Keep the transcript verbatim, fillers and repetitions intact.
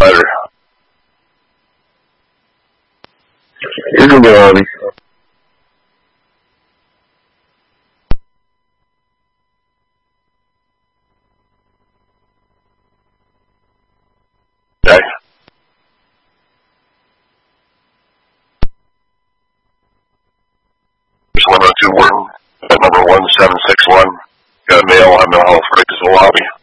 better. Here's the lobby. Okay. Just one oh two Wharton, at number one seven six one. Got a male on the hall for the lobby.